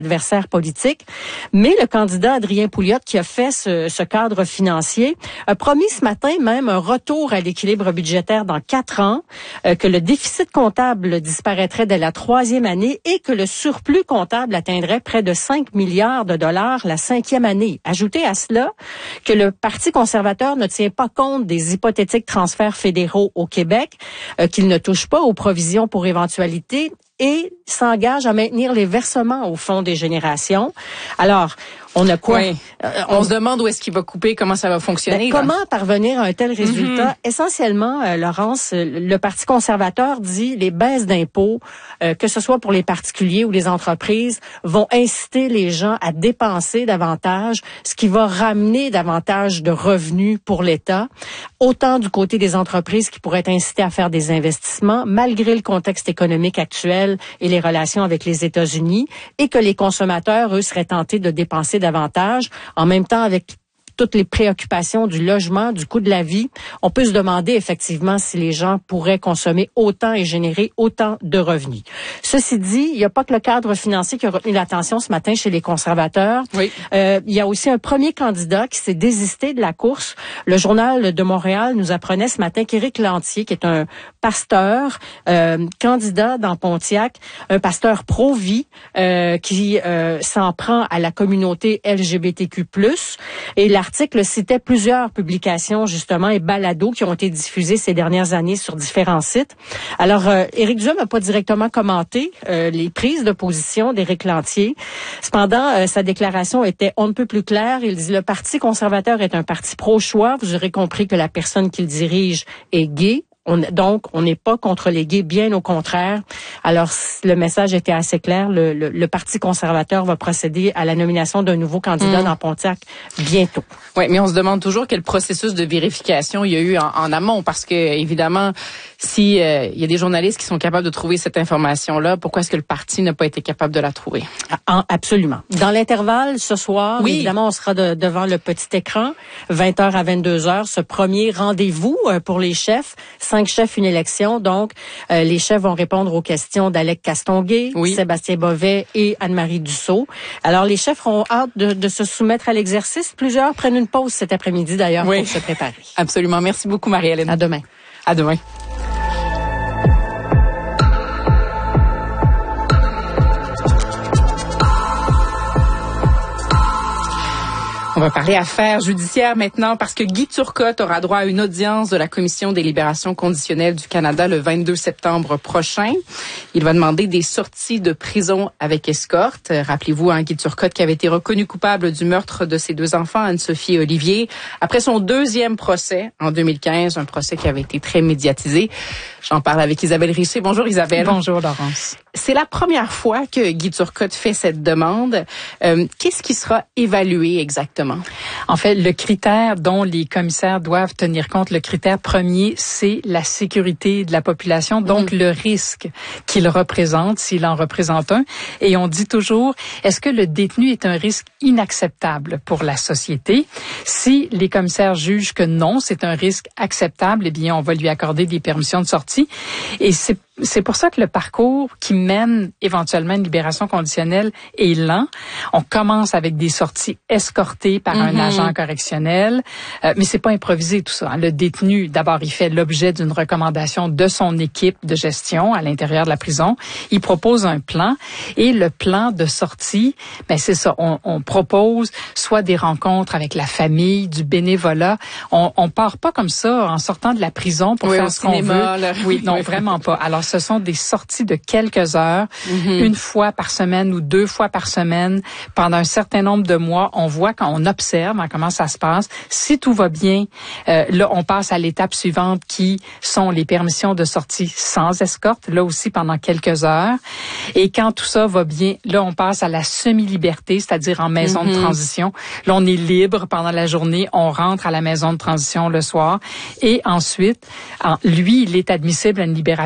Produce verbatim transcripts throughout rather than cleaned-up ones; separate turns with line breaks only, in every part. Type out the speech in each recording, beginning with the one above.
adversaire politique. Mais le candidat Adrien Pouliot, qui a fait ce, ce cadre financier, a promis ce matin même un retour à l'équilibre budgétaire dans quatre ans, euh, que le déficit comptable disparaîtrait dès la troisième année et que le surplus comptable atteindrait près de cinq milliards de dollars la cinquième année. Ajoutez à cela que le Parti conservateur ne tient pas compte des hypothétiques transferts fédéraux au Québec, euh, qu'il ne touche pas aux provisions pour éventualité et s'engage à maintenir les versements au Fonds des générations. Alors, on a quoi?
Oui. Euh, on, on se demande où est-ce qu'il va couper, comment ça va fonctionner.
Ben, comment parvenir à un tel résultat? Mm-hmm. Essentiellement, euh, Laurence, le Parti conservateur dit les baisses d'impôts, euh, que ce soit pour les particuliers ou les entreprises, vont inciter les gens à dépenser davantage, ce qui va ramener davantage de revenus pour l'État, autant du côté des entreprises qui pourraient être incitées à faire des investissements, malgré le contexte économique actuel et les relations avec les États-Unis, et que les consommateurs, eux, seraient tentés de dépenser davantage. En même temps, avec toutes les préoccupations du logement, du coût de la vie, on peut se demander effectivement si les gens pourraient consommer autant et générer autant de revenus. Ceci dit, il n'y a pas que le cadre financier qui a retenu l'attention ce matin chez les conservateurs.
Oui.
Euh, il y a aussi un premier candidat qui s'est désisté de la course. Le Journal de Montréal nous apprenait ce matin qu'Éric Lantier, qui est un pasteur, euh, candidat dans Pontiac, un pasteur pro-vie, euh, qui euh, s'en prend à la communauté L G B T Q plus, et l'article citait plusieurs publications, justement, et balados qui ont été diffusés ces dernières années sur différents sites. Alors, euh, Éric Duhem n'a pas directement commenté euh, les prises de position d'Éric Lantier. Cependant, euh, sa déclaration était on ne peut plus claire. Il dit « Le Parti conservateur est un parti pro-choix. Vous aurez compris que la personne qu'il dirige est gay. On, donc, on n'est pas contre les gays, bien au contraire. » Alors, le message était assez clair. Le, le, le Parti conservateur va procéder à la nomination d'un nouveau candidat mmh. dans Pontiac bientôt.
Oui, mais on se demande toujours quel processus de vérification il y a eu en, en amont, parce que, évidemment, si euh, il y a des journalistes qui sont capables de trouver cette information-là, pourquoi est-ce que le parti n'a pas été capable de la trouver?
Ah, absolument. Dans l'intervalle, ce soir, oui. évidemment, on sera de, devant le petit écran, vingt heures à vingt-deux heures, ce premier rendez-vous euh, pour les chefs. Cinq chefs, une élection. Donc, euh, les chefs vont répondre aux questions d'Alec Castonguay, oui. Sébastien Bovet et Anne-Marie Dussault. Alors, les chefs ont hâte de, de se soumettre à l'exercice. Plusieurs prennent une pause cet après-midi, d'ailleurs, oui. pour se préparer.
Absolument. Merci beaucoup, Marie-Hélène.
À demain.
À demain. On va parler affaires judiciaires maintenant parce que Guy Turcotte aura droit à une audience de la Commission des libérations conditionnelles du Canada le vingt-deux septembre prochain. Il va demander des sorties de prison avec escorte. Rappelez-vous, hein, Guy Turcotte qui avait été reconnu coupable du meurtre de ses deux enfants, Anne-Sophie et Olivier, après son deuxième procès en deux mille quinze, un procès qui avait été très médiatisé. J'en parle avec Isabelle Richer. Bonjour Isabelle.
Bonjour Laurence.
C'est la première fois que Guy Turcotte fait cette demande. Euh, qu'est-ce qui sera évalué exactement?
En fait, le critère dont les commissaires doivent tenir compte, le critère premier, c'est la sécurité de la population, donc mmh. le risque qu'il représente, s'il en représente un. Et on dit toujours, est-ce que le détenu est un risque inacceptable pour la société? Si les commissaires jugent que non, c'est un risque acceptable, eh bien, on va lui accorder des permissions de sortie. Et c'est C'est pour ça que le parcours qui mène éventuellement une libération conditionnelle est lent. On commence avec des sorties escortées par mm-hmm. un agent correctionnel, euh, mais c'est pas improvisé tout ça. Le détenu, d'abord, il fait l'objet d'une recommandation de son équipe de gestion à l'intérieur de la prison. Il propose un plan et le plan de sortie, ben c'est ça. On, on propose soit des rencontres avec la famille, du bénévolat. On, on part pas comme ça en sortant de la prison pour
oui,
faire ce qu'on
cinéma,
veut.
Là.
Oui, non, vraiment pas. Alors, ce sont des sorties de quelques heures, mm-hmm. une fois par semaine ou deux fois par semaine. Pendant un certain nombre de mois, on voit quand on observe hein, comment ça se passe. Si tout va bien, euh, là, on passe à l'étape suivante qui sont les permissions de sortie sans escorte, là aussi pendant quelques heures. Et quand tout ça va bien, là, on passe à la semi-liberté, c'est-à-dire en maison mm-hmm. de transition. Là, on est libre pendant la journée, on rentre à la maison de transition le soir. Et ensuite, en, lui, il est admissible à une libération conditionnelle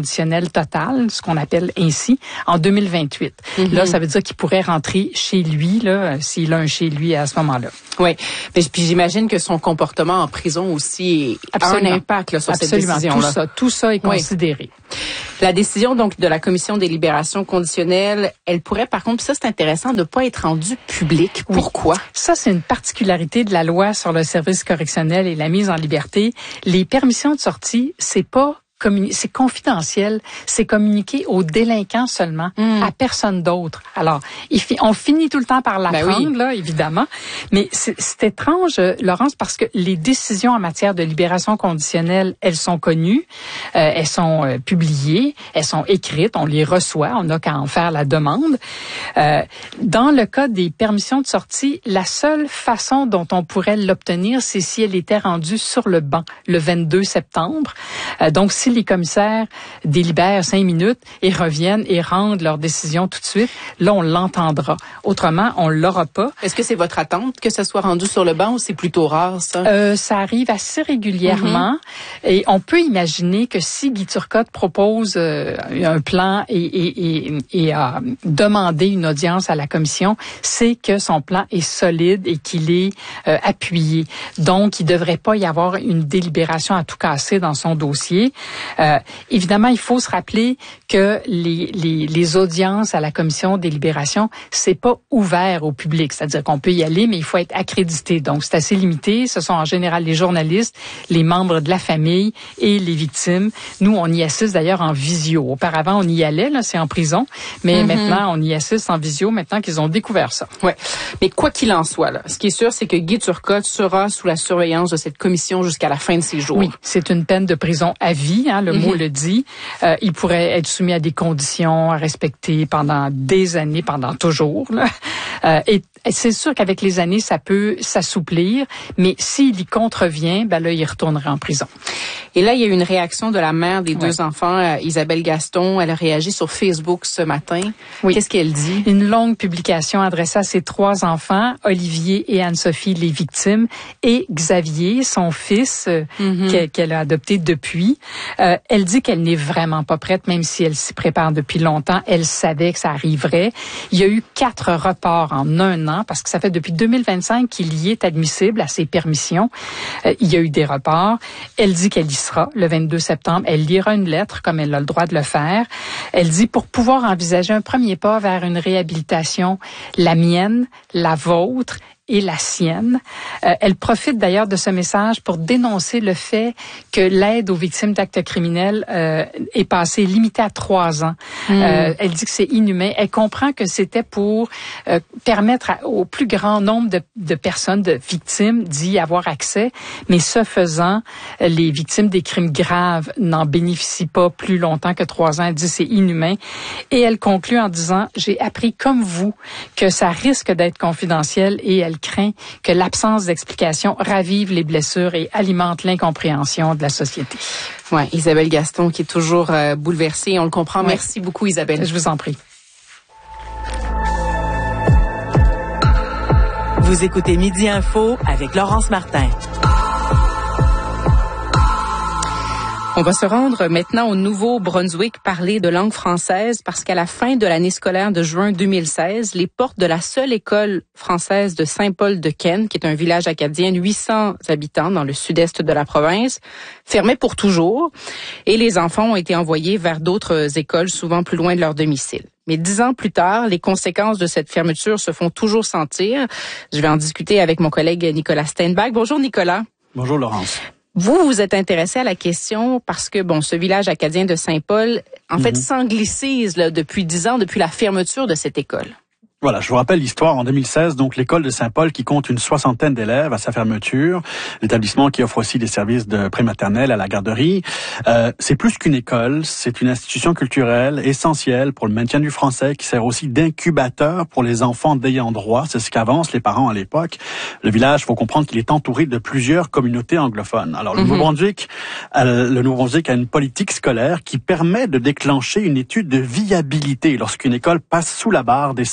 conditionnelle totale, ce qu'on appelle ainsi, en deux mille vingt-huit. Mm-hmm. Là, ça veut dire qu'il pourrait rentrer chez lui, là, s'il a un chez lui à ce moment-là.
Oui. Puis, puis j'imagine que son comportement en prison aussi
Absolument.
a un impact là, sur
Absolument.
cette décision-là.
Tout ça, tout ça est considéré.
Oui. La décision donc de la Commission des libérations conditionnelles, elle pourrait par contre, ça c'est intéressant, de ne pas être rendue publique. Pourquoi?
Oui. Ça, c'est une particularité de la loi sur le service correctionnel et la mise en liberté. Les permissions de sortie, c'est pas c'est confidentiel, c'est communiqué aux délinquants seulement, mmh. à personne d'autre. Alors, il fi- on finit tout le temps par l'apprendre, ben oui. là, évidemment, mais c'est, c'est étrange, Laurence, parce que les décisions en matière de libération conditionnelle, elles sont connues, euh, elles sont euh, publiées, elles sont écrites, on les reçoit, on n'a qu'à en faire la demande. Euh, dans le cas des permissions de sortie, la seule façon dont on pourrait l'obtenir, c'est si elle était rendue sur le banc le vingt-deux septembre. Euh, donc, si les commissaires délibèrent cinq minutes et reviennent et rendent leur décision tout de suite, là, on l'entendra. Autrement, on l'aura pas.
Est-ce que c'est votre attente que ça soit rendu sur le banc ou c'est plutôt rare, ça?
Euh, ça arrive assez régulièrement. Mm-hmm. Et on peut imaginer que si Guy Turcotte propose euh, un plan et, et, et, et a demandé une audience à la commission, c'est que son plan est solide et qu'il est euh, appuyé. Donc, il devrait pas y avoir une délibération à tout casser dans son dossier. Euh, évidemment, il faut se rappeler que les, les, les audiences à la commission des libérations, c'est pas ouvert au public. C'est-à-dire qu'on peut y aller, mais il faut être accrédité. Donc, c'est assez limité. Ce sont en général les journalistes, les membres de la famille et les victimes. Nous, on y assiste d'ailleurs en visio. Auparavant, on y allait, là, c'est en prison. Mais mm-hmm. maintenant, on y assiste en visio, maintenant qu'ils ont découvert ça.
Ouais. Mais quoi qu'il en soit, là, ce qui est sûr, c'est que Guy Turcotte sera sous la surveillance de cette commission jusqu'à la fin de ses jours.
Oui, c'est une peine de prison à vie, hein, le mm-hmm. mot le dit. Euh, il pourrait être soumis à des conditions à respecter pendant des années, pendant toujours. Là. Euh, et c'est sûr qu'avec les années, ça peut s'assouplir, mais s'il y contrevient, ben là, il retournerait en prison.
Et là, il y a eu une réaction de la mère des deux
ouais.
enfants, euh, Isabelle Gaston. Elle a réagi sur Facebook ce matin.
Oui.
Qu'est-ce qu'elle dit?
Une longue publication adressée à ses trois enfants, Olivier et Anne-Sophie, les victimes, et Xavier, son fils, euh, mm-hmm. qu'elle, qu'elle a adopté depuis. Euh, elle dit qu'elle n'est vraiment pas prête, même si elle s'y prépare depuis longtemps. Elle savait que ça arriverait. Il y a eu quatre reports en un an, parce que ça fait depuis deux mille vingt-cinq qu'il y est admissible à ses permissions. Euh, il y a eu des reports. Elle dit qu'elle y sera le vingt-deux septembre. Elle lira une lettre, comme elle a le droit de le faire. Elle dit, pour pouvoir envisager un premier pas vers une réhabilitation, la mienne, la vôtre, et la sienne. Euh, elle profite d'ailleurs de ce message pour dénoncer le fait que l'aide aux victimes d'actes criminels euh, est passée limitée à trois ans. Mmh. Euh, elle dit que c'est inhumain. Elle comprend que c'était pour euh, permettre à, au plus grand nombre de, de personnes, de victimes, d'y avoir accès. Mais ce faisant, les victimes des crimes graves n'en bénéficient pas plus longtemps que trois ans. Elle dit que c'est inhumain. Et elle conclut en disant, j'ai appris comme vous que ça risque d'être confidentiel et elle craint que l'absence d'explication ravive les blessures et alimente l'incompréhension de la société.
Ouais, Isabelle Gaston qui est toujours euh, bouleversée, on le comprend. Ouais. Merci beaucoup Isabelle.
Je vous en prie.
Vous écoutez Midi Info avec Laurence Martin.
On va se rendre maintenant au Nouveau-Brunswick parler de langue française parce qu'à la fin de l'année scolaire de juin deux mille seize, les portes de la seule école française de Saint-Paul-de-Ken, qui est un village acadien de huit cents habitants dans le sud-est de la province, fermaient pour toujours et les enfants ont été envoyés vers d'autres écoles, souvent plus loin de leur domicile. Mais dix ans plus tard, les conséquences de cette fermeture se font toujours sentir. Je vais en discuter avec mon collègue Nicolas Steinbach. Bonjour Nicolas.
Bonjour Laurence.
Vous, vous êtes intéressé à la question parce que, bon, ce village acadien de Saint-Paul, en mm-hmm. fait, s'anglicise là, depuis dix ans, depuis la fermeture de cette école.
Voilà, je vous rappelle l'histoire. En deux mille seize, donc l'école de Saint-Paul qui compte une soixantaine d'élèves à sa fermeture, l'établissement qui offre aussi des services de prématernelle à la garderie. Euh, c'est plus qu'une école, c'est une institution culturelle essentielle pour le maintien du français qui sert aussi d'incubateur pour les enfants d'ayant droit. C'est ce qu'avancent les parents à l'époque. Le village, il faut comprendre qu'il est entouré de plusieurs communautés anglophones. Alors, le mm-hmm. Nouveau-Brunswick, euh, le Nouveau-Brunswick a une politique scolaire qui permet de déclencher une étude de viabilité lorsqu'une école passe sous la barre des cent élèves.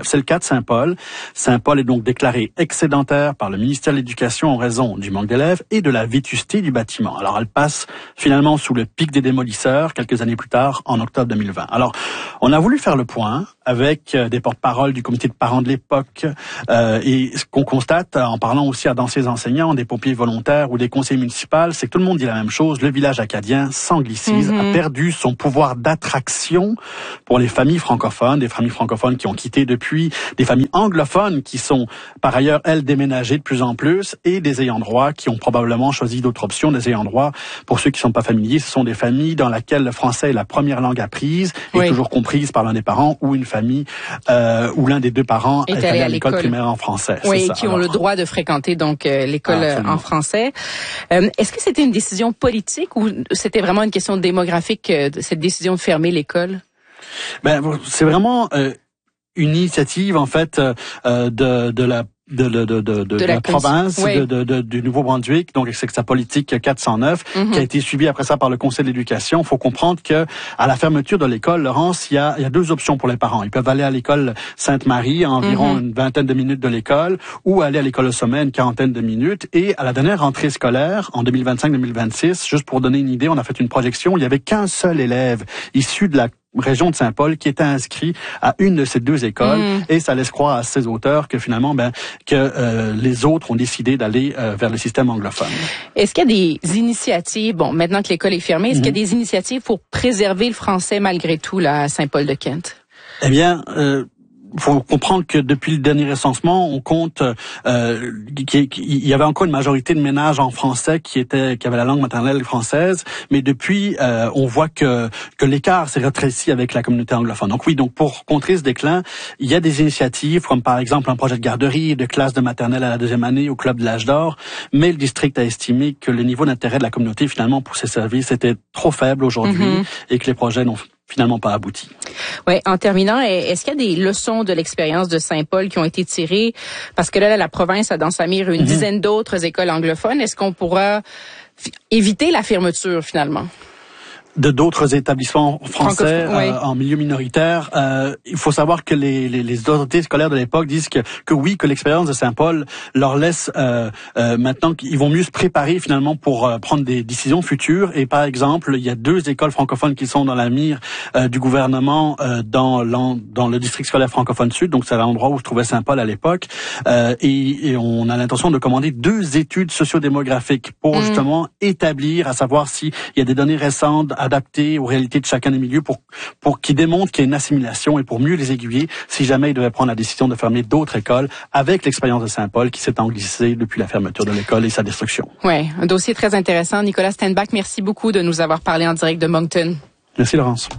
C'est le cas de Saint-Paul. Saint-Paul est donc déclaré excédentaire par le ministère de l'Éducation en raison du manque d'élèves et de la vétusté du bâtiment. Alors, elle passe finalement sous le pic des démolisseurs quelques années plus tard, en octobre deux mille vingt. Alors, on a voulu faire le point avec des porte-paroles du comité de parents de l'époque euh, et ce qu'on constate en parlant aussi à d'anciens enseignants, des pompiers volontaires ou des conseillers municipaux, c'est que tout le monde dit la même chose. Le village acadien s'anglicise, mm-hmm. a perdu son pouvoir d'attraction pour les familles francophones, des familles francophones qui ont quitté depuis, des familles anglophones qui sont par ailleurs, elles, déménagées de plus en plus et des ayants droit qui ont probablement choisi d'autres options. Des ayants droit, pour ceux qui ne sont pas familiers, ce sont des familles dans lesquelles le français est la première langue apprise et oui. toujours comprise par l'un des parents ou une famille euh, où l'un des deux parents est, est allé à l'école primaire en français.
Oui, qui ont Alors, le droit de fréquenter donc euh, l'école absolument. En français. Euh, est-ce que c'était une décision politique ou c'était vraiment une question démographique, euh, cette décision de fermer l'école?
Ben, c'est vraiment euh, une initiative en fait euh, de, de la de, de, de, de, de, de la, la province oui. de, de, de, du Nouveau-Brunswick, donc c'est sa politique quatre cent neuf, mm-hmm. qui a été suivie après ça par le Conseil de l'éducation. Il faut comprendre que à la fermeture de l'école, Laurence, il y a, il y a deux options pour les parents. Ils peuvent aller à l'école Sainte-Marie, à environ mm-hmm. une vingtaine de minutes de l'école, ou aller à l'école au sommet, une quarantaine de minutes. Et à la dernière rentrée scolaire, en deux mille vingt-cinq deux mille vingt-six, juste pour donner une idée, on a fait une projection, il y avait qu'un seul élève issu de la région de Saint-Paul qui était inscrit à une de ces deux écoles mmh. et ça laisse croire à ces auteurs que finalement ben que euh, les autres ont décidé d'aller euh, vers le système anglophone.
Est-ce qu'il y a des initiatives, bon maintenant que l'école est fermée, est-ce mmh. qu'il y a des initiatives pour préserver le français malgré tout là à Saint-Paul-de-Kent?
Eh bien euh, faut comprendre que depuis le dernier recensement, on compte euh, qu'il y avait encore une majorité de ménages en français qui étaient qui avaient la langue maternelle française, mais depuis euh, on voit que que l'écart s'est rétréci avec la communauté anglophone. Donc oui, donc pour contrer ce déclin, il y a des initiatives comme par exemple un projet de garderie, de classe de maternelle à la deuxième année au club de l'âge d'or, mais le district a estimé que le niveau d'intérêt de la communauté finalement pour ces services était trop faible aujourd'hui mm-hmm. et que les projets n'ont finalement pas abouti.
Oui, en terminant, est-ce qu'il y a des leçons de l'expérience de Saint-Paul qui ont été tirées? Parce que là, la province a dans sa mire une mm-hmm. dizaine d'autres écoles anglophones. Est-ce qu'on pourra f- éviter la fermeture finalement?
De d'autres établissements français oui. euh, en milieu minoritaire. Euh, il faut savoir que les, les, les autorités scolaires de l'époque disent que, que oui, que l'expérience de Saint-Paul leur laisse euh, euh, maintenant qu'ils vont mieux se préparer finalement pour euh, prendre des décisions futures. Et par exemple, il y a deux écoles francophones qui sont dans la mire euh, du gouvernement euh, dans, dans le district scolaire francophone sud. Donc c'est l'endroit où se trouvait Saint-Paul à l'époque. Euh, et, et on a l'intention de commander deux études sociodémographiques pour mmh. justement établir, à savoir s'il y a des données récentes adaptés aux réalités de chacun des milieux pour pour qu'ils démontrent qu'il y a une assimilation et pour mieux les aiguiller si jamais ils devaient prendre la décision de fermer d'autres écoles avec l'expérience de Saint-Paul qui s'est englissée depuis la fermeture de l'école et sa destruction.
Oui, un dossier très intéressant. Nicolas Stenbach, merci beaucoup de nous avoir parlé en direct de Moncton.
Merci Laurence.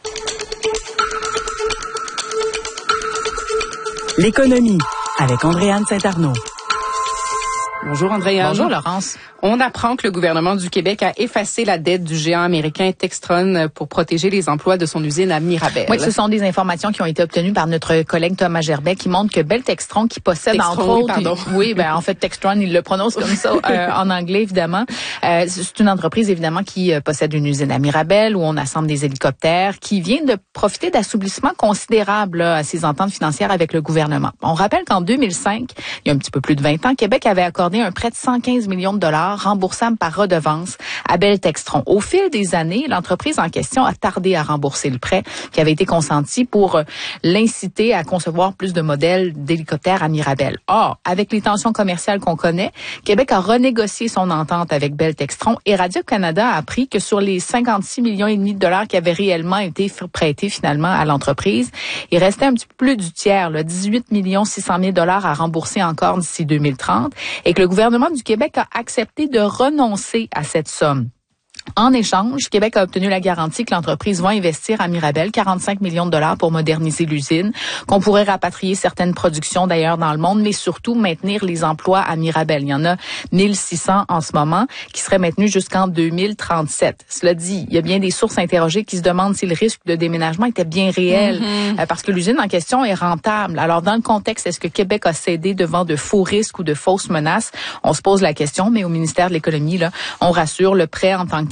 L'économie avec Andréane Saint-Arnaud.
Bonjour Andréane.
Bonjour Laurence.
On apprend que le gouvernement du Québec a effacé la dette du géant américain Textron pour protéger les emplois de son usine à Mirabel.
Oui, ce sont des informations qui ont été obtenues par notre collègue Thomas Gerbet qui montrent que Bell Textron, qui possède
Textron,
entre autres...
Pardon.
Oui, ben en fait Textron, il le prononce comme ça euh, en anglais évidemment. Euh, c'est une entreprise évidemment qui euh, possède une usine à Mirabel où on assemble des hélicoptères, qui vient de profiter d'assouplissements considérables là, à ses ententes financières avec le gouvernement. On rappelle qu'en deux mille cinq, il y a un petit peu plus de vingt ans, Québec avait accordé un prêt de cent quinze millions de dollars remboursable par redevance à Bell Textron. Au fil des années, l'entreprise en question a tardé à rembourser le prêt qui avait été consenti pour l'inciter à concevoir plus de modèles d'hélicoptères à Mirabel. Or, avec les tensions commerciales qu'on connaît, Québec a renégocié son entente avec Bell Textron et Radio-Canada a appris que sur les cinquante-six millions et demi de dollars qui avaient réellement été prêtés finalement à l'entreprise, il restait un petit peu plus du tiers, là, dix-huit millions six cent mille dollars à rembourser encore d'ici deux mille trente et que le gouvernement du Québec a accepté de renoncer à cette somme. En échange, Québec a obtenu la garantie que l'entreprise va investir à Mirabel quarante-cinq millions de dollars pour moderniser l'usine, qu'on pourrait rapatrier certaines productions d'ailleurs dans le monde, mais surtout maintenir les emplois à Mirabel. Il y en a mille six cents en ce moment qui seraient maintenus jusqu'en deux mille trente-sept. Cela dit, il y a bien des sources interrogées qui se demandent si le risque de déménagement était bien réel, mm-hmm. euh, parce que l'usine en question est rentable. Alors dans le contexte, est-ce que Québec a cédé devant de faux risques ou de fausses menaces? On se pose la question, mais au ministère de l'Économie, là, on rassure, le prêt en tant que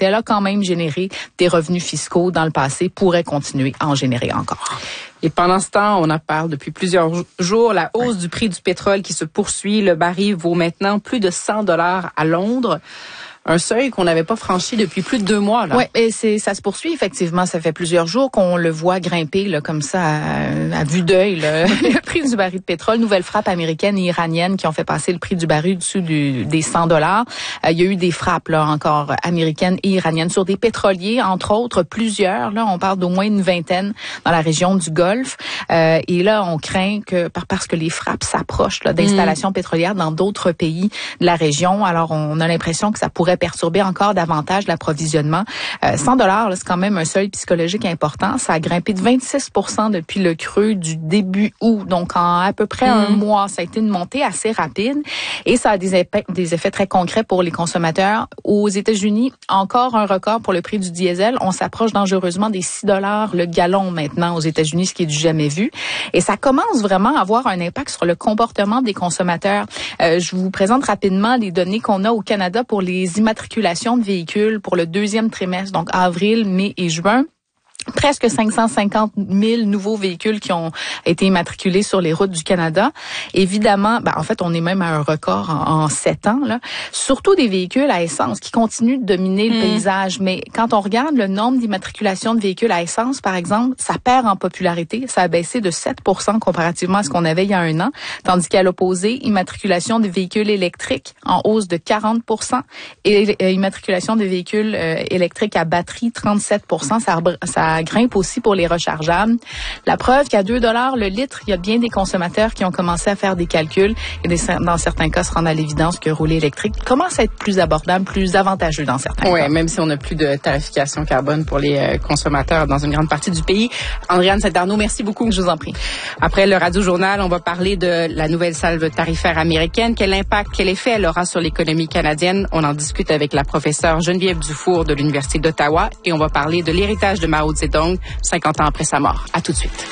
elle a quand même généré des revenus fiscaux dans le passé, pourrait continuer à en générer encore. Et pendant ce temps, on en parle depuis plusieurs jours, la hausse du prix du pétrole qui se poursuit. Le baril vaut maintenant plus de cent dollars à Londres. Un seuil qu'on n'avait pas franchi depuis plus de deux mois. Là.
Oui, et c'est, ça se poursuit effectivement. Ça fait plusieurs jours qu'on le voit grimper là, comme ça à, à vue d'œil. Là. Le prix du baril de pétrole, nouvelle frappe américaine et iranienne qui ont fait passer le prix du baril au-dessus du, des cent dollars. Euh, il y a eu des frappes là encore américaines et iraniennes sur des pétroliers, entre autres plusieurs. Là, on parle d'au moins une vingtaine dans la région du Golfe. Euh, et là, on craint que parce que les frappes s'approchent là, d'installations mmh. pétrolières dans d'autres pays de la région. Alors, on a l'impression que ça pourrait perturber encore davantage l'approvisionnement. Euh, cent dollars, c'est quand même un seuil psychologique important. Ça a grimpé de vingt-six pour cent depuis le creux du début août. Donc, en à peu près mmh. un mois, ça a été une montée assez rapide et ça a des effets, des effets très concrets pour les consommateurs. Aux États-Unis, encore un record pour le prix du diesel. On s'approche dangereusement des six dollars le gallon maintenant aux États-Unis, ce qui est du jamais vu. Et ça commence vraiment à avoir un impact sur le comportement des consommateurs. Euh, je vous présente rapidement les données qu'on a au Canada pour les immatriculation de véhicules pour le deuxième trimestre, donc avril, mai et juin. Presque cinq cent cinquante mille nouveaux véhicules qui ont été immatriculés sur les routes du Canada. Évidemment, ben, en fait, on est même à un record en, en sept ans, là. Surtout des véhicules à essence qui continuent de dominer le mmh. paysage. Mais quand on regarde le nombre d'immatriculations de véhicules à essence, par exemple, ça perd en popularité. Ça a baissé de sept pour cent comparativement à ce qu'on avait il y a un an. Tandis qu'à l'opposé, immatriculation de véhicules électriques en hausse de quarante pour cent et euh, immatriculation de véhicules euh, électriques à batterie, trente-sept pour cent. Ça, ça grimpe aussi pour les rechargeables. La preuve qu'à deux dollars le litre, il y a bien des consommateurs qui ont commencé à faire des calculs et des, dans certains cas se rendre à l'évidence que rouler électrique commence à être plus abordable, plus avantageux dans certains
ouais,
cas.
Oui, même si on n'a plus de tarification carbone pour les euh, consommateurs dans une grande partie du pays. Andréane Saint-Arnaud, merci beaucoup.
Je vous en prie.
Après le Radio-Journal, on va parler de la nouvelle salve tarifaire américaine. Quel impact, quel effet elle aura sur l'économie canadienne? On en discute avec la professeure Geneviève Dufour de l'Université d'Ottawa et on va parler de l'héritage de Mao Zedong, cinquante ans après sa mort. À tout de suite.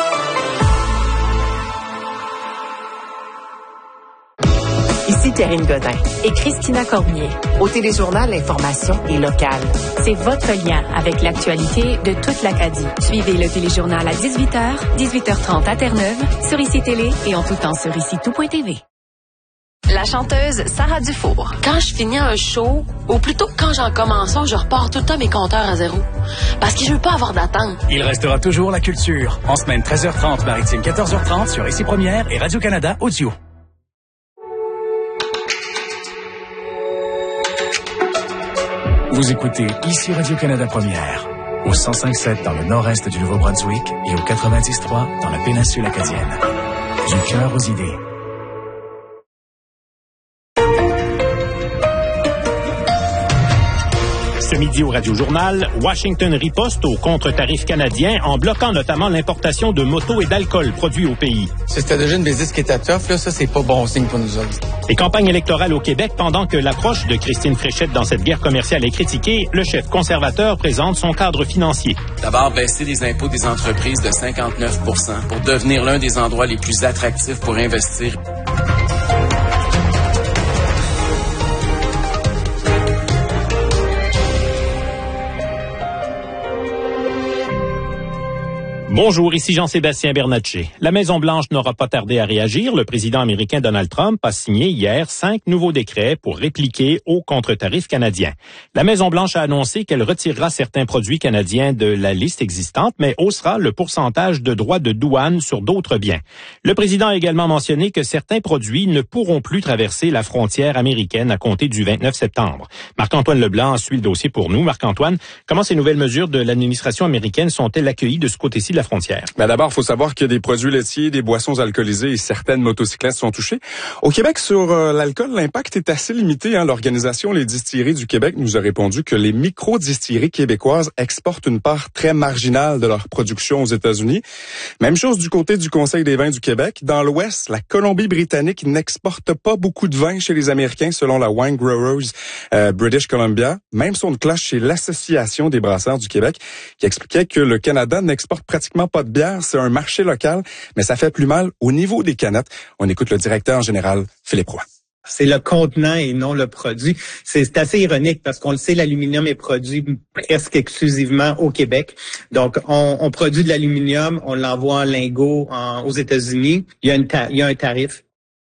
Ici Karine Godin et Christina Cormier. Au Téléjournal, l'information est locale.
C'est votre lien avec l'actualité de toute l'Acadie. Suivez le Téléjournal à dix-huit heures, dix-huit heures trente à Terre-Neuve, sur Ici Télé et en tout temps sur ici tout point t v.
La chanteuse Sarah Dufour. Quand je finis un show, ou plutôt quand j'en commence un, je repars tout le temps mes compteurs à zéro. Parce que je veux pas avoir d'attente.
Il restera toujours la culture. En semaine treize heures trente, maritime quatorze heures trente sur Ici Première et Radio-Canada Audio. Vous écoutez Ici Radio-Canada Première, au cent cinq sept dans le nord-est du Nouveau-Brunswick et au quatre-vingt-dix trois dans la péninsule acadienne. Du cœur aux idées.
Ce midi au Radio-Journal, Washington riposte aux contre-tarifs canadiens en bloquant notamment l'importation de motos et d'alcool produits au pays.
C'était déjà une business qui était tough, là, ça c'est pas bon signe pour nous autres.
Les campagnes électorales au Québec, pendant que l'approche de Christine Fréchette dans cette guerre commerciale est critiquée, le chef conservateur présente son cadre financier.
D'abord, baisser les impôts des entreprises de cinquante-neuf pour cent pour devenir l'un des endroits les plus attractifs pour investir.
Bonjour, ici Jean-Sébastien Bernatchez. La Maison-Blanche n'aura pas tardé à réagir. Le président américain Donald Trump a signé hier cinq nouveaux décrets pour répliquer aux contre-tarifs canadiens. La Maison-Blanche a annoncé qu'elle retirera certains produits canadiens de la liste existante, mais haussera le pourcentage de droits de douane sur d'autres biens. Le président a également mentionné que certains produits ne pourront plus traverser la frontière américaine à compter du vingt-neuf septembre. Marc-Antoine Leblanc suit le dossier pour nous. Marc-Antoine, comment ces nouvelles mesures de l'administration américaine sont-elles accueillies de ce côté-ci de la frontière?
Ben d'abord, il faut savoir que des produits laitiers, des boissons alcoolisées et certaines motocyclettes sont touchés. Au Québec, sur euh, l'alcool, l'impact est assez limité. Hein. L'Organisation Les Distilleries du Québec nous a répondu que les micro-distilleries québécoises exportent une part très marginale de leur production aux États-Unis. Même chose du côté du Conseil des vins du Québec. Dans l'Ouest, la Colombie-Britannique n'exporte pas beaucoup de vin chez les Américains, selon la Wine Growers euh, British Columbia. Même son de cloche chez l'Association des brasseurs du Québec, qui expliquait que le Canada n'exporte pratiquement pas de bière, c'est un marché local, mais ça fait plus mal au niveau des canettes. On écoute le directeur général, Philippe Roy.
C'est le contenant et non le produit. C'est, c'est assez ironique parce qu'on le sait, l'aluminium est produit presque exclusivement au Québec. Donc, on, on produit de l'aluminium, on l'envoie en lingots en, aux États-Unis. Il y a, une ta- il y a un tarif.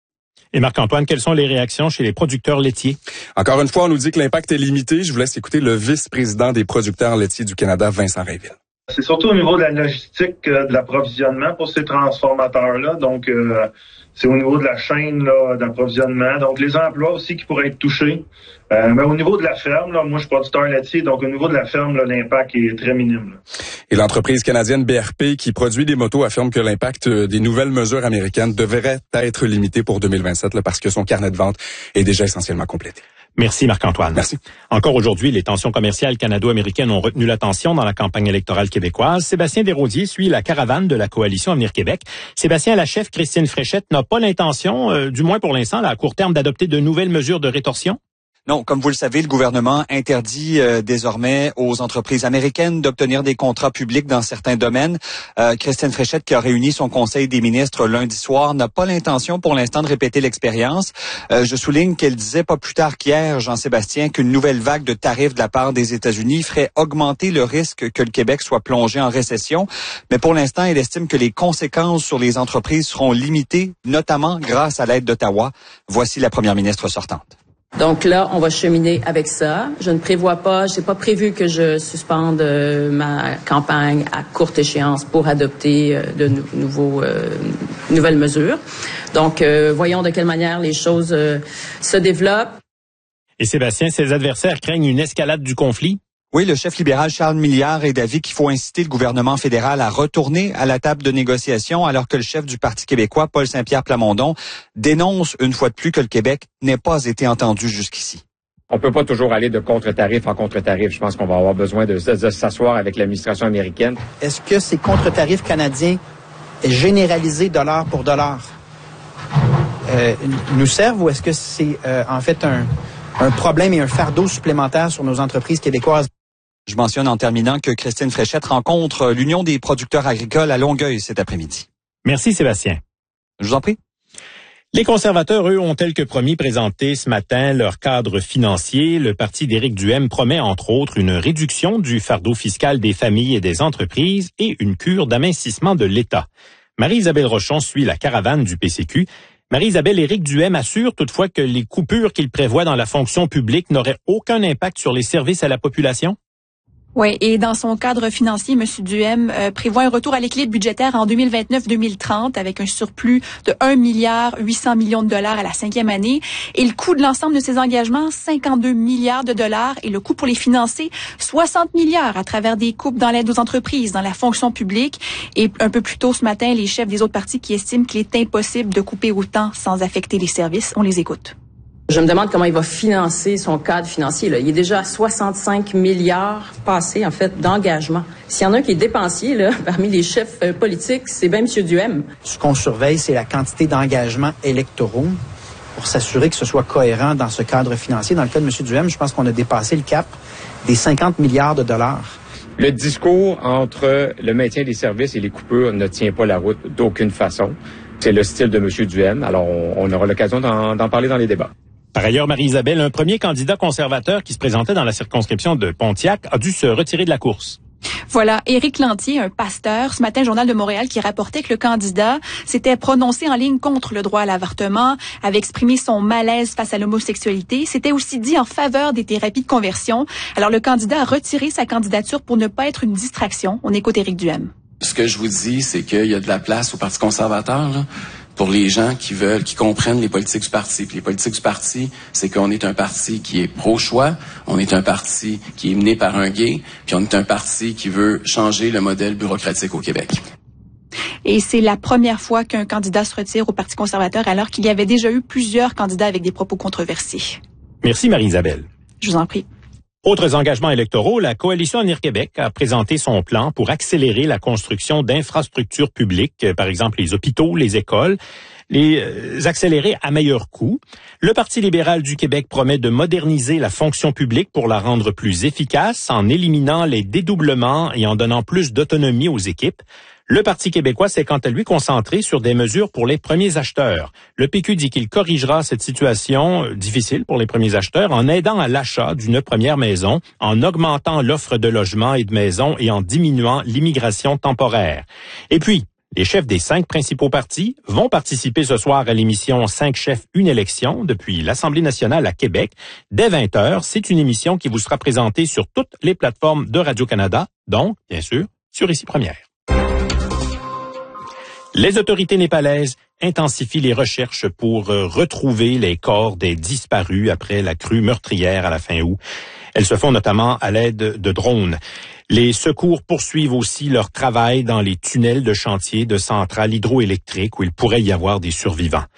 Et Marc-Antoine, quelles sont les réactions chez les producteurs laitiers?
Encore une fois, on nous dit que l'impact est limité. Je vous laisse écouter le vice-président des producteurs laitiers du Canada, Vincent Rainville.
C'est surtout au niveau de la logistique, euh, de l'approvisionnement pour ces transformateurs-là. Donc, euh, c'est au niveau de la chaîne là, d'approvisionnement. Donc, les emplois aussi qui pourraient être touchés. Euh, mais au niveau de la ferme, là, moi, je suis producteur laitier, donc au niveau de la ferme, là, l'impact est très minime. Là.
Et l'entreprise canadienne B R P, qui produit des motos, affirme que l'impact des nouvelles mesures américaines devrait être limité pour deux mille vingt-sept là, parce que son carnet de vente est déjà essentiellement complété.
Merci Marc-Antoine.
Merci.
Encore aujourd'hui, les tensions commerciales canado-américaines ont retenu l'attention dans la campagne électorale québécoise. Sébastien Desrosiers suit la caravane de la coalition Avenir Québec. Sébastien, la chef Christine Fréchette n'a pas l'intention, euh, du moins pour l'instant, là, à court terme, d'adopter de nouvelles mesures de rétorsion?
Non, comme vous le savez, le gouvernement interdit euh, désormais aux entreprises américaines d'obtenir des contrats publics dans certains domaines. Euh, Christine Fréchette, qui a réuni son conseil des ministres lundi soir, n'a pas l'intention pour l'instant de répéter l'expérience. Euh, je souligne qu'elle disait pas plus tard qu'hier, Jean-Sébastien, qu'une nouvelle vague de tarifs de la part des États-Unis ferait augmenter le risque que le Québec soit plongé en récession. Mais pour l'instant, elle estime que les conséquences sur les entreprises seront limitées, notamment grâce à l'aide d'Ottawa. Voici la première ministre sortante.
Donc là, on va cheminer avec ça. Je ne prévois pas, je n'ai pas prévu que je suspende euh, ma campagne à courte échéance pour adopter euh, de nou- nouveaux, euh, nouvelles mesures. Donc, euh, voyons de quelle manière les choses euh, se développent.
Et Sébastien, ses adversaires craignent une escalade du conflit?
Oui, le chef libéral Charles Milliard est d'avis qu'il faut inciter le gouvernement fédéral à retourner à la table de négociation, alors que le chef du Parti québécois, Paul Saint-Pierre Plamondon, dénonce une fois de plus que le Québec n'ait pas été entendu jusqu'ici.
On peut pas toujours aller de contre-tarif en contre-tarif. Je pense qu'on va avoir besoin de, de, de s'asseoir avec l'administration américaine.
Est-ce que ces contre-tarifs canadiens généralisés dollar pour dollar euh, nous servent ou est-ce que c'est euh, en fait un, un problème et un fardeau supplémentaire sur nos entreprises québécoises?
Je mentionne en terminant que Christine Fréchette rencontre l'Union des producteurs agricoles à Longueuil cet après-midi.
Merci Sébastien.
Je vous en prie.
Les conservateurs, eux, ont tel que promis présenté ce matin leur cadre financier. Le parti d'Éric Duhaime promet, entre autres, une réduction du fardeau fiscal des familles et des entreprises et une cure d'amincissement de l'État. Marie-Isabelle Rochon suit la caravane du P C Q. Marie-Isabelle, Éric Duhaime assure toutefois que les coupures qu'il prévoit dans la fonction publique n'auraient aucun impact sur les services à la population?
Oui, et dans son cadre financier, M. Duhaime euh, prévoit un retour à l'équilibre budgétaire en deux mille vingt-neuf deux mille trente avec un surplus de un milliard huit cents millions de dollars à la cinquième année. Et le coût de l'ensemble de ces engagements, cinquante-deux milliards de dollars. Et le coût pour les financer, soixante milliards à travers des coupes dans l'aide aux entreprises, dans la fonction publique. Et un peu plus tôt ce matin, les chefs des autres partis qui estiment qu'il est impossible de couper autant sans affecter les services. On les écoute.
Je me demande comment il va financer son cadre financier. Là. Il est déjà à soixante-cinq milliards passés, en fait, d'engagement. S'il y en a un qui est dépensier, là, parmi les chefs euh, politiques, c'est bien M. Duhaime.
Ce qu'on surveille, c'est la quantité d'engagements électoraux pour s'assurer que ce soit cohérent dans ce cadre financier. Dans le cas de M. Duhaime, je pense qu'on a dépassé le cap des cinquante milliards de dollars.
Le discours entre le maintien des services et les coupures ne tient pas la route d'aucune façon. C'est le style de M. Duhaime. Alors, on, on aura l'occasion d'en, d'en parler dans les débats.
Par ailleurs, Marie-Isabelle, un premier candidat conservateur qui se présentait dans la circonscription de Pontiac a dû se retirer de la course.
Voilà, Éric Lantier, un pasteur, ce matin, Journal de Montréal, qui rapportait que le candidat s'était prononcé en ligne contre le droit à l'avortement, avait exprimé son malaise face à l'homosexualité, s'était aussi dit en faveur des thérapies de conversion. Alors, le candidat a retiré sa candidature pour ne pas être une distraction. On écoute Éric Duhaime.
Ce que je vous dis, c'est qu'il y a de la place au Parti conservateur, là, pour les gens qui veulent, qui comprennent les politiques du parti. Puis les politiques du parti, c'est qu'on est un parti qui est pro-choix, on est un parti qui est mené par un gay, puis on est un parti qui veut changer le modèle bureaucratique au Québec.
Et c'est la première fois qu'un candidat se retire au Parti conservateur, alors qu'il y avait déjà eu plusieurs candidats avec des propos controversés.
Merci Marie-Isabelle.
Je vous en prie.
Autres engagements électoraux, la Coalition Avenir Québec a présenté son plan pour accélérer la construction d'infrastructures publiques, par exemple les hôpitaux, les écoles. les euh, accélérer à meilleur coût. Le Parti libéral du Québec promet de moderniser la fonction publique pour la rendre plus efficace en éliminant les dédoublements et en donnant plus d'autonomie aux équipes. Le Parti québécois s'est quant à lui concentré sur des mesures pour les premiers acheteurs. Le P Q dit qu'il corrigera cette situation difficile pour les premiers acheteurs en aidant à l'achat d'une première maison, en augmentant l'offre de logements et de maisons et en diminuant l'immigration temporaire. Et puis, les chefs des cinq principaux partis vont participer ce soir à l'émission Cinq chefs, une élection depuis l'Assemblée nationale à Québec. Dès vingt heures, c'est une émission qui vous sera présentée sur toutes les plateformes de Radio-Canada, donc, bien sûr, sur Ici Première. Les autorités népalaises intensifient les recherches pour retrouver les corps des disparus après la crue meurtrière à la fin août. Elles se font notamment à l'aide de drones. Les secours poursuivent aussi leur travail dans les tunnels de chantier de centrales hydroélectriques où il pourrait y avoir des survivants.